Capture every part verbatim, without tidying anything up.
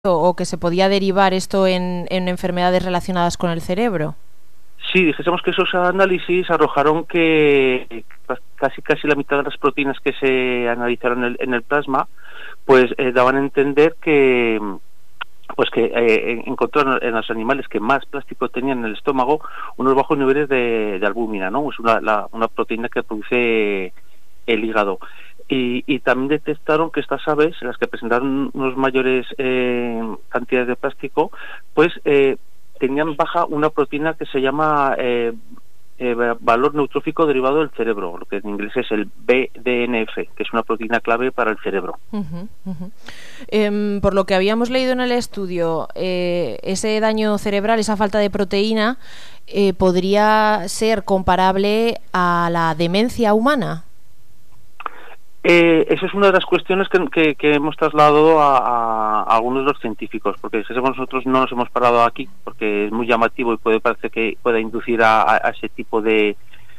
o que se podía derivar esto en, en enfermedades relacionadas con el cerebro. Sí, dijésemos que esos análisis arrojaron que casi casi la mitad de las proteínas que se analizaron en el, en el plasma, pues eh, daban a entender que pues que eh, encontraron en los animales que más plástico tenían en el estómago unos bajos niveles de, de albúmina, ¿no? Es una, la, una proteína que produce el hígado. Y, y también detectaron que estas aves, las que presentaron unos mayores eh, cantidades de plástico, pues eh, tenían baja una proteína que se llama eh, eh, valor neutrófico derivado del cerebro, lo que en inglés es el B D N F, que es una proteína clave para el cerebro. Uh-huh, uh-huh. Eh, por lo que habíamos leído en el estudio, eh, ese daño cerebral, esa falta de proteína, eh, ¿podría ser comparable a la demencia humana? Eh, esa es una de las cuestiones que, que, que hemos trasladado a, a, a algunos de los científicos, porque nosotros no nos hemos parado aquí, porque es muy llamativo y puede parecer que pueda inducir a, a ese tipo de,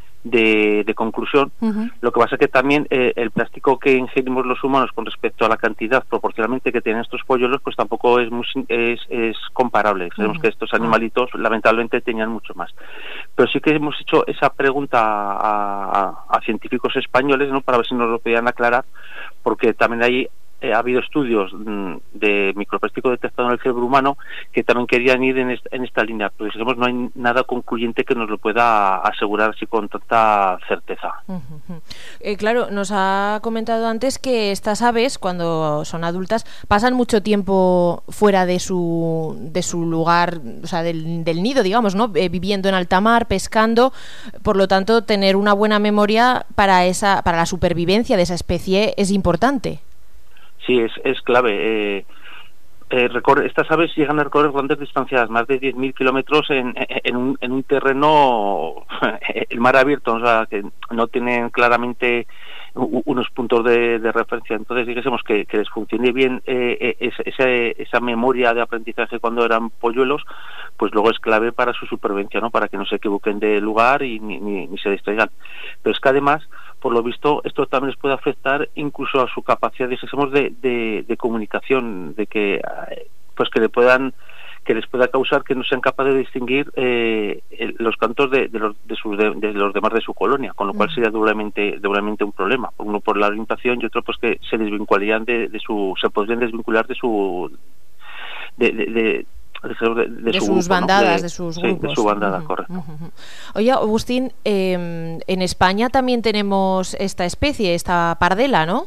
de, de conclusión. Uh-huh. Lo que pasa es que también eh, el plástico que ingerimos los humanos con respecto a la cantidad proporcionalmente que tienen estos polluelos, pues tampoco es muy, es, es comparable. Uh-huh. Sabemos que estos animalitos uh-huh. lamentablemente tenían mucho más. Pero sí que hemos hecho esa pregunta a, a, a científicos españoles, ¿no?, para ver si nos lo podían aclarar, porque también hay eh, ha habido estudios mm, de microplástico detectado en el cerebro humano que también querían ir en, est en esta línea, pero digamos, no hay nada concluyente que nos lo pueda asegurar así con tanta certeza. Uh-huh. Eh, claro, nos ha comentado antes que estas aves, cuando son adultas, pasan mucho tiempo fuera de su de su lugar, o sea, del, del nido, digamos, ¿no? Eh, viviendo en alta mar, pescando, por lo tanto, tener una buena memoria para esa para la supervivencia de esa especie es importante. Sí, es, es clave. Eh, eh, recorre, estas aves llegan a recorrer grandes distancias, más de diez mil kilómetros en, en, un, en un terreno, el mar abierto, o sea, que no tienen claramente unos puntos de, de referencia. Entonces, digamos que, que les funcione bien eh, esa, esa, esa memoria de aprendizaje cuando eran polluelos, pues luego es clave para su supervivencia, ¿no? Para que no se equivoquen de lugar y ni, ni, ni se distraigan. Pero es que además, por lo visto, esto también les puede afectar incluso a su capacidad, digamos, de, de, de comunicación, de que pues que le puedan que les pueda causar que no sean capaces de distinguir eh, el, los cantos de, de, los, de, sus, de, de los demás de su colonia, con lo cual sería doblemente, doblemente un problema. Uno por la orientación y otro pues que se desvincularían de, de su, se podrían desvincular de su de, de, de de, de, de su sus grupo, bandadas, ¿no? de, de sus sí, grupos. De su bandada, uh-huh, correcto. Uh-huh. Oye, Agustín, eh, en España también tenemos esta especie, esta pardela, ¿no?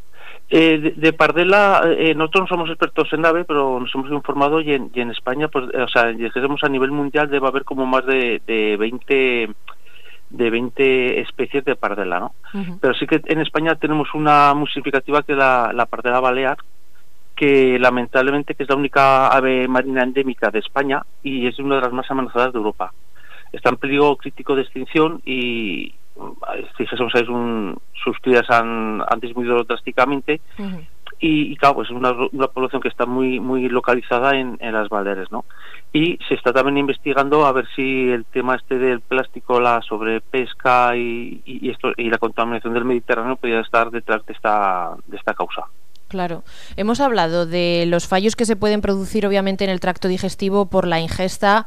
Eh, de, de pardela, eh, nosotros no somos expertos en ave, pero nos hemos informado y en, y en España, pues, eh, o sea, digamos a nivel mundial debe haber como más de, de veinte de veinte especies de pardela, ¿no? Uh-huh. Pero sí que en España tenemos una muy significativa que es la, la pardela balear, que lamentablemente que es la única ave marina endémica de España y es una de las más amenazadas de Europa. Está en peligro crítico de extinción y fíjese, ¿sabes? Un, sus crías han, han disminuido drásticamente. Uh-huh. y, y claro, pues es una, una población que está muy muy localizada en, en las Baleares, ¿no? Y se está también investigando a ver si el tema este del plástico, la sobrepesca y, y, y esto y la contaminación del Mediterráneo podría estar detrás de esta de esta causa. Claro. Hemos hablado de los fallos que se pueden producir obviamente en el tracto digestivo por la ingesta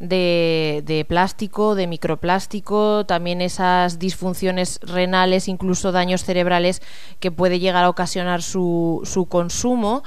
de, de plástico, de microplástico, también esas disfunciones renales, incluso daños cerebrales que puede llegar a ocasionar su, su consumo.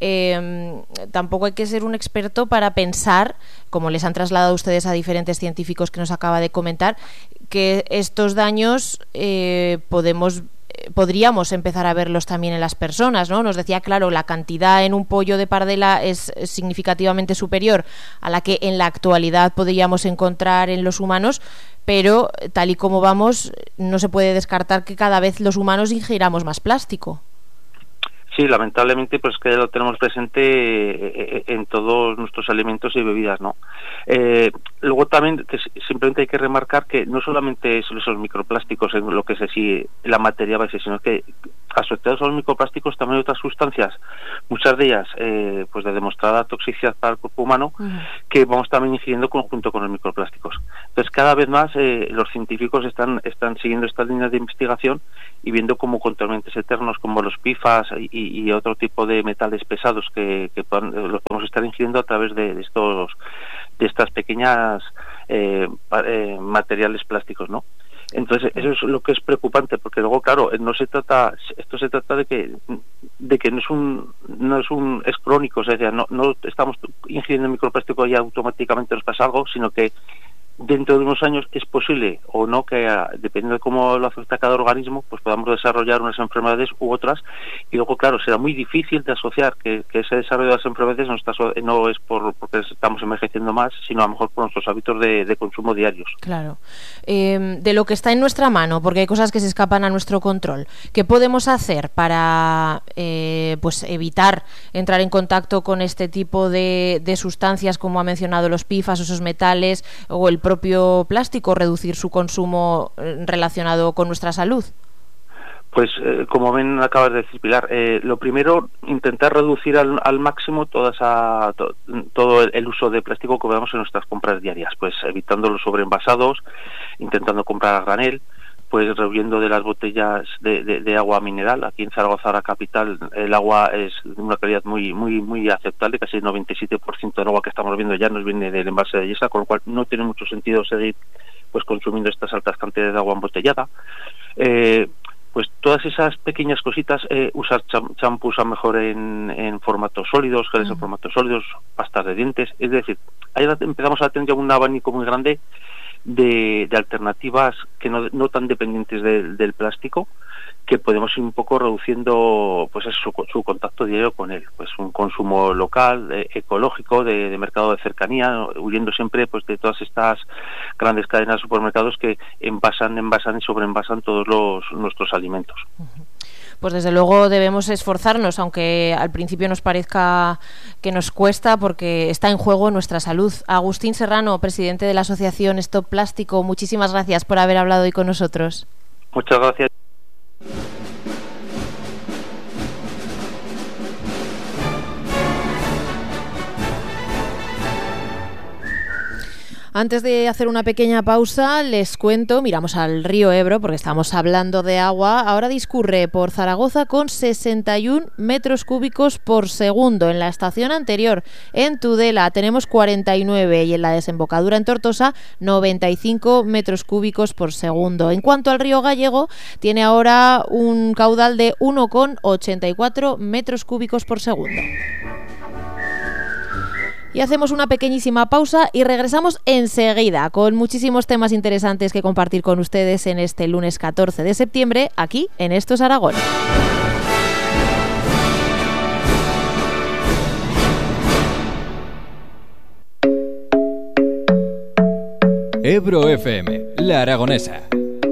Eh, tampoco hay que ser un experto para pensar, como les han trasladado ustedes a diferentes científicos que nos acaba de comentar, que estos daños eh, podemos podríamos empezar a verlos también en las personas, ¿no? Nos decía, claro, la cantidad en un pollo de pardela es significativamente superior a la que en la actualidad podríamos encontrar en los humanos, pero tal y como vamos, no se puede descartar que cada vez los humanos ingiramos más plástico. Sí, lamentablemente, pues que lo tenemos presente en todos nuestros alimentos y bebidas, ¿no? Eh, luego también que simplemente hay que remarcar que no solamente son esos microplásticos en lo que es así la materia base, sino que asociados a los microplásticos también hay otras sustancias, muchas de ellas eh, pues de demostrada toxicidad para el cuerpo humano, uh-huh. que vamos también incidiendo conjunto con los microplásticos. Entonces, Entonces, cada vez más eh, los científicos están están siguiendo estas líneas de investigación y viendo cómo contaminantes eternos como los P F A S y, y otro tipo de metales pesados que, que puedan, los podemos estar ingiriendo a través de, de estos de estas pequeñas eh, eh, materiales plásticos, ¿no? Entonces eso es lo que es preocupante, porque luego, claro, no se trata, esto se trata de que de que no es un no es un es crónico, o sea, no no estamos ingiriendo microplástico y automáticamente nos pasa algo, sino que dentro de unos años es posible o no que, dependiendo de cómo lo afecta cada organismo, pues podamos desarrollar unas enfermedades u otras, y luego, claro, será muy difícil de asociar que, que ese desarrollo de las enfermedades no, está, no es por porque estamos envejeciendo más, sino a lo mejor por nuestros hábitos de, de consumo diarios. Claro. Eh, de lo que está en nuestra mano, porque hay cosas que se escapan a nuestro control, ¿qué podemos hacer para eh, pues evitar entrar en contacto con este tipo de, de sustancias, como ha mencionado los P F A S, esos metales, o el propio plástico, reducir su consumo relacionado con nuestra salud? Pues eh, como bien acabas de decir, Pilar, eh, lo primero, intentar reducir al, al máximo toda esa, to, todo el, el uso de plástico que veamos en nuestras compras diarias, pues evitando los sobreenvasados, intentando comprar a granel, pues rehubiendo de las botellas de, de, de agua mineral. Aquí en Zaragoza, la capital, el agua es de una calidad muy muy muy aceptable, casi el noventa y siete por ciento del agua que estamos bebiendo ya nos viene del envase de Yesa, con lo cual no tiene mucho sentido seguir pues consumiendo estas altas cantidades de agua embotellada. Eh, pues todas esas pequeñas cositas, eh, usar champús a mejor en, en formatos sólidos, geles uh-huh. en formatos sólidos, pastas de dientes, es decir, ahí empezamos a tener ya un abanico muy grande de, de alternativas que no, no tan dependientes de, del plástico, que podemos ir un poco reduciendo pues su, su contacto diario con él, pues un consumo local, eh, ecológico, de, de mercado de cercanía, huyendo siempre pues de todas estas grandes cadenas de supermercados que envasan, envasan y sobreenvasan todos los nuestros alimentos. Pues desde luego debemos esforzarnos, aunque al principio nos parezca que nos cuesta, porque está en juego nuestra salud. Agustín Serrano, presidente de la asociación Stop Plástico, muchísimas gracias por haber hablado hoy con nosotros. Muchas gracias. Antes de hacer una pequeña pausa, les cuento, miramos al río Ebro, porque estamos hablando de agua. Ahora discurre por Zaragoza con sesenta y un metros cúbicos por segundo. En la estación anterior, en Tudela, tenemos cuarenta y nueve, y en la desembocadura en Tortosa, noventa y cinco metros cúbicos por segundo. En cuanto al río Gallego, tiene ahora un caudal de uno coma ochenta y cuatro metros cúbicos por segundo. Y hacemos una pequeñísima pausa y regresamos enseguida con muchísimos temas interesantes que compartir con ustedes en este lunes catorce de septiembre, aquí en Esto es Aragón. Ebro F M, La Aragonesa.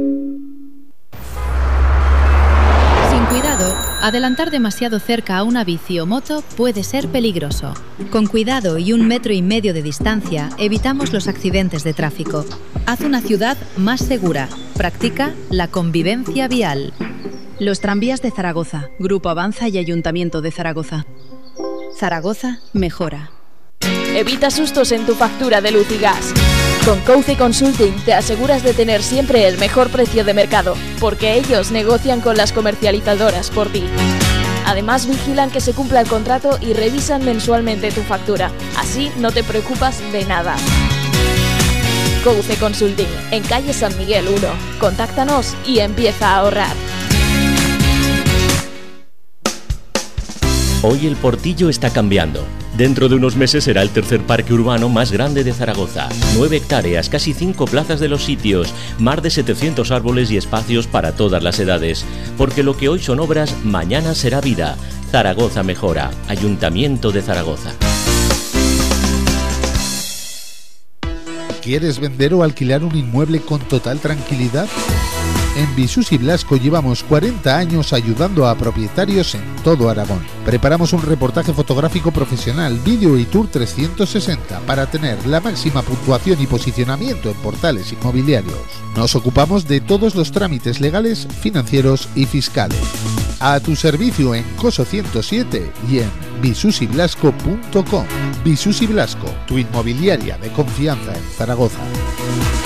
Cuidado, adelantar demasiado cerca a una bici o moto puede ser peligroso. Con cuidado y un metro y medio de distancia, evitamos los accidentes de tráfico. Haz una ciudad más segura. Practica la convivencia vial. Los tranvías de Zaragoza, Grupo Avanza y Ayuntamiento de Zaragoza. Zaragoza mejora. Evita sustos en tu factura de luz y gas. Con Couce Consulting te aseguras de tener siempre el mejor precio de mercado, porque ellos negocian con las comercializadoras por ti. Además, vigilan que se cumpla el contrato y revisan mensualmente tu factura. Así no te preocupas de nada. Couce Consulting, en calle San Miguel uno. Contáctanos y empieza a ahorrar. Hoy el Portillo está cambiando. Dentro de unos meses será el tercer parque urbano más grande de Zaragoza. Nueve hectáreas, casi cinco plazas de los sitios, más de setecientos árboles y espacios para todas las edades. Porque lo que hoy son obras, mañana será vida. Zaragoza mejora. Ayuntamiento de Zaragoza. ¿Quieres vender o alquilar un inmueble con total tranquilidad? En Visus y Blasco llevamos cuarenta años ayudando a propietarios en todo Aragón. Preparamos un reportaje fotográfico profesional, vídeo y tour trescientos sesenta para tener la máxima puntuación y posicionamiento en portales inmobiliarios. Nos ocupamos de todos los trámites legales, financieros y fiscales. A tu servicio en Coso ciento siete y en visus y blasco punto com. Visus y Blasco, tu inmobiliaria de confianza en Zaragoza.